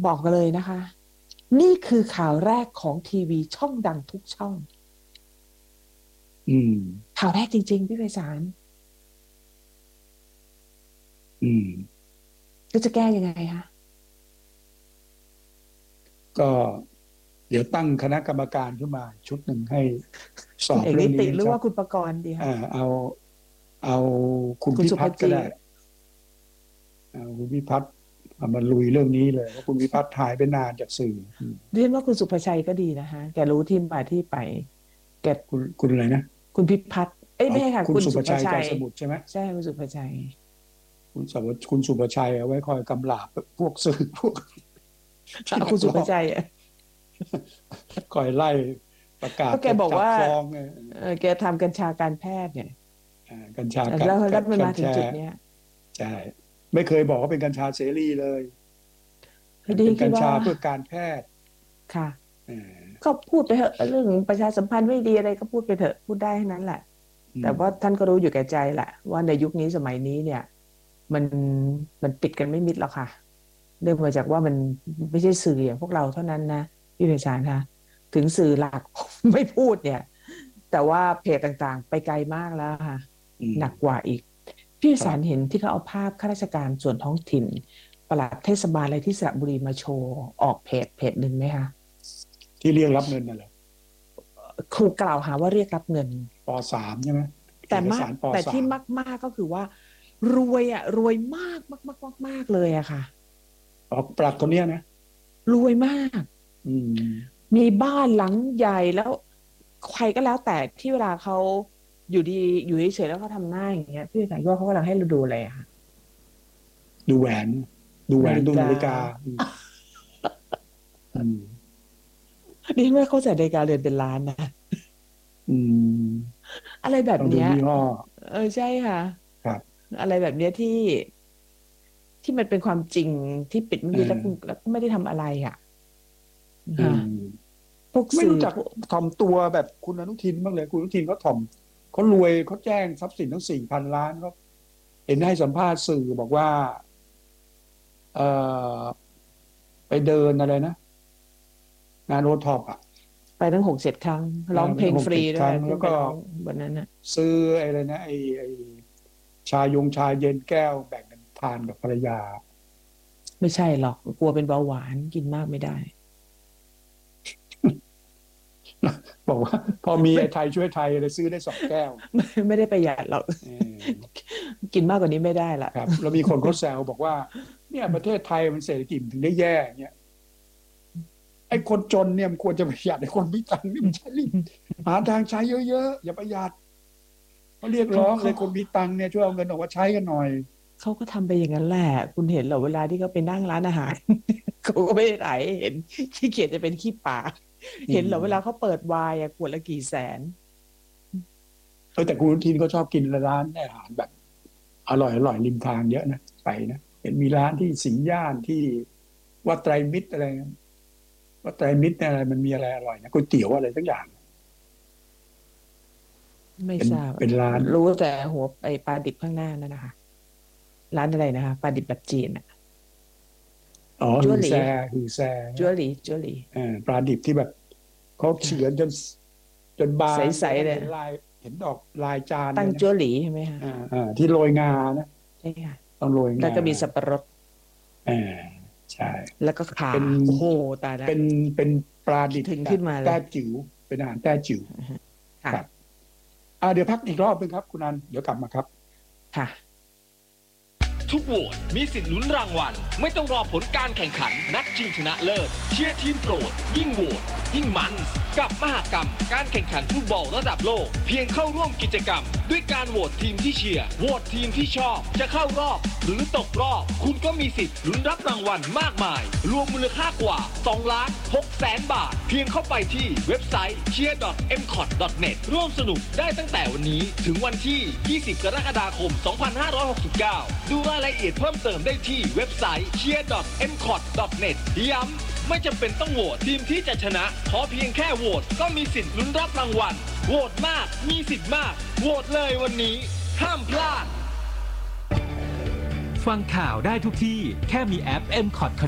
บอกกันเลยนะคะนี่คือข่าวแรกของทีวีช่องดังทุกช่องอืมข่าวแรกจริงๆพี่ไพศาลอืมก็จะแก้ยังไงคะก็เดี๋ยวตั้งคณะกรรมการขึ้นมาชุดหนึ่งให้สคุณเอกอบเรื่องนี้นิติหรือให้ชัดว่าคุณประกรณ์ดีคะเอาคุณคุณพิสุภจีพัฒน์ก็ได้เอาคุณพิพัฒน์เอามาลุยเรื่องนี้เลยเพราะคุณพิพัฒน์หายไปนานจากสื่อเรียนว่าคุณสุภชัยก็ดีนะคะแกรู้ที่มาที่ไปแกคุณอะไรนะคุณพิพัฒน์เอ้ยอ๋อไม่ใช่ค่ะคุณคุณสุภสุภชัยชัยใจสมุทรใช่ไหมใช่คุณสุภชัยคุณสุภชัยเอาไว้คอยกำลาบพวกสื่อพวกที่คุณสุลักลอบภชัยอ่ะคอยไล่ประกาศก็แกจะจับบอกว่าฟ้องแกทำกัญชาการแพทย์เนี่ยกัญชาแล้วมันมาถึงกัญชาจุดเนี้ยใช่ไม่เคยบอกว่าเป็นกัญชาเสรีเลยมันดีเป็นกัญคิดว่าชาเพื่อการแพทย์ค่ะเออก็พูดไปเถอะเรื่องประชาสัมพันธ์ไม่ดีอะไรก็พูดไปเถอะพูดได้ทั้งนั้นแหละแต่อืมว่าท่านก็รู้อยู่แก่ใจแหละว่าในยุคนี้สมัยนี้เนี่ยมันมันปิดกันไม่มิดหรอกค่ะเนื่องมาจากว่ามันไม่ใช่สื่ออย่างพวกเราเท่านั้นนะพี่เพชรคะถึงสื่อหลักไม่พูดเนี่ยแต่ว่าเพจต่างๆไปไกลมากแล้วค่ะอืมหนักกว่าอีกพี่เพชรเห็นครับที่เขาเอาภาพข้าราชการส่วนท้องถิ่นปลัดเทศบาลอะไรที่สระบุรีมาโชว์ออกเพจหนึ่งไหมคะที่เรียกรับเงินน่ะเหรอครูกล่าวหาว่าเรียกรับเงินป.3ใช่ไหมเอแต่มากกสารแต่ที่ป.3 มากก็คือว่ารวยอ่ะรวยมากมากมากมากมากเลยอะค่ะออกปลัดคนเนี้ยนะรวยมากอืมมีบ้านหลังใหญ่แล้วใครก็แล้วแต่ที่เวลาเขาอยู่ดีอยู่เฉยๆแล้วเขาทำหน้าอย่างเงี้ยพี่สายว่าเขากำลังให้เราดูอะไรอะค่ะดูแหวนดูแหวนนาฬิกาดูนาฬิกาอืมนี่ไม่เข้าใจนาฬิกาเรือนเป็นล้านนะอืมอะไรแบบต้องดูเนี้ยยี่ห้อใช่ค่ะครับอะไรแบบเนี้ยที่มันเป็นความจริงที่ปิดไม่เอมิดแล้วคุณอแล้วก็ไม่ได้ทำอะไรอ่ะอืค่ะมพวกสื่อไม่รู้จักพวกถ่อมตัวแบบคุณอนุทินบ้างเลยคุณอนุทินเขาถ่อมเขารวยเขาแจ้งทรัพย์สินทั้ง4,000 ล้านเขาเห็นให้สัมภาษณ์สื่อบอกว่าเออไปเดินอะไรนะงานโอท็อปอ่ะไปตั้ง6-7 ครั้งร้องไปตั้งหกเพลงฟรีเจ็ดครั้ด้วยขึ้งแล้วก็นไปร้องวันนั้นน่ะซื้อไอ้อะไรนะไอ้ชาเย็นแก้วแบ่งกันทานกับภรรยาไม่ใช่หรอกกลัวเป็นเบาหวานกินมากไม่ได้บอกว่าพอมีไม่ไอ้ไทยช่วยไทยเลยซื้อได้2 แก้วไม่ได้ประหยัดหรอกเออกินมากกว่านี้ไม่ได้ละครับแล้วมีคนเขาแซวบอกว่าเนี่ยประเทศไทยมันเศรษฐกิจถึงได้แย่เนี่ยไอ้คนจนเนี่ยมันควรจะประหยัดไอ้คนมีตังค์นี่มันใช้รีบหาทางใช้เยอะๆอย่าประหยัดเขาเรียกเขาเขาร้องเลยคนมีตังค์เนี่ยช่วยเอาเงินออกมาใช้กันหน่อยเขาก็ทำไปอย่างนั้นแหละคุณเห็นเหรอเวลาที่เขาไปนั่งร้านอาหารเขาก็ไม่ได้ถ่ายให้เห็นขี้เกียจจะเป็นขี้ปากอืเห็นเหรอเวลาเขามเปิดไวน์อะขวดละกี่แสนแต่คุณอนุทินก็ชอบกินร้านอาหารแบบอร่อยริมทางเยอะนะไปนะเห็นมีร้านที่สิงห์ย่านที่วัดไตรมิตรอะไรวัดไตรมิตรเนี่ยอะไรมันมีอะไรอร่อยนะก๋วยเตี๋ยวอะไรสักอย่างเป็นไม่ทราบเป็นร้านรู้แต่หัวไอปลาดิบข้างหน้านั่นนะคะร้านอะไรนะคะปลาดิบแบบจีนอะอ๋อจั่วหลีฮือแซจั่วหลีจั่วหลีปลาดิบที่แบบเขาเฉือนค่ะจนบาใงจนสๆเลยกระทั่งเห็นลายเห็นดอกลายจานเลยนะตั้งจั่วหลีใช่ไหมคะที่โรยงานะใช่ค่ะต้องโรยงาแล้วก็มีสับปะรดอ่าใช่แล้วก็ขาเป็นโอ้โหตายละเป็นเป็นปลาดิบคิดถึงแบบแต้ขึ้นมาเลยจิ๋วเป็นอาหารแต้จิ๋วค่ะครับเดี๋ยวพักอีกรอบนึงครับคุณนันเดี๋ยวกลับมาครับค่ะทุกโหวตมีสิทธิ์ลุ้นรางวัลไม่ต้องรอผลการแข่งขันนัดชิงชนะเลิศเชียร์ทีมโปรดยิ่งโหวตยิ่งมันกับมหกรรมการแข่งขันฟุตบอลระดับโลกเพียงเข้าร่วมกิจกรรมด้วยการโหวตทีมที่เชียร์โหวตทีมที่ชอบจะเข้ารอบหรือตกรอบคุณก็มีสิทธิ์ลุ้นรับรางวัลมากมายรวมมูลค่ากว่า2,600,000 บาทเพียงเข้าไปที่เว็บไซต์ cheer.mcot.net ร่วมสนุกได้ตั้งแต่วันนี้ถึงวันที่ 20 กรกฎาคม 2569 ดูรายละเอียดเพิ่มเติมได้ที่เว็บไซต์ cheer.mcot.net ย้ำไม่จำเป็นต้องโหวตทีมที่จะชนะขอเพียงแค่โหวตก็มีสิทธิ์ลุ้นรับรางวัลโหวตมากมีสิทธิ์มากโหวตเลยวันนี้ห้ามพลาดฟังข่าวได้ทุกที่แค่มีแอป m c o t